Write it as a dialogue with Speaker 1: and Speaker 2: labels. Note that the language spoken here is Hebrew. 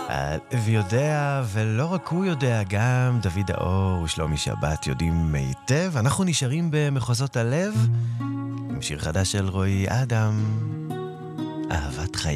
Speaker 1: ויודע, ולא רק הוא יודע, גם דוד האור ושלומי שבת יודעים היטב. אנחנו נשארים במחוזות הלב עם שיר חדש של רועי אדם, אהבת חיי.